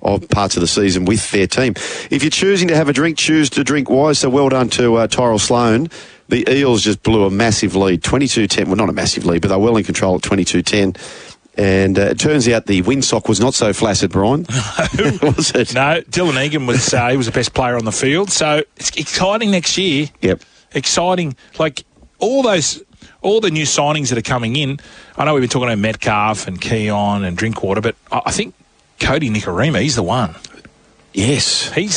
of parts of the season with their team. If you're choosing to have a drink, choose to drink wise. So well done to Tyrell Sloan. The Eels just blew a massive lead, 22-10. Well, not a massive lead, but they're well in control at 22-10. And it turns out the windsock was not so flaccid, Brian. Was it? No, Dylan Egan was he was the best player on the field. So it's exciting next year. Yep. Exciting. Like all the new signings that are coming in. I know we've been talking about Metcalf and Keon and Drinkwater, but I think Cody Nikorima, he's the one. Yes. He's